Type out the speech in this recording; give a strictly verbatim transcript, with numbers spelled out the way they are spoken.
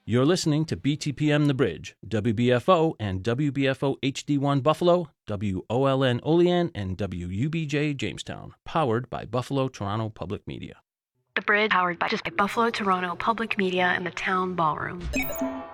You're listening to B T P M The Bridge, W B F O and W B F O H D one Buffalo, W O L N Olean, and W U B J Jamestown, powered by Buffalo Toronto Public Media. The Bridge, powered by just by Buffalo Toronto Public Media and the Town Ballroom.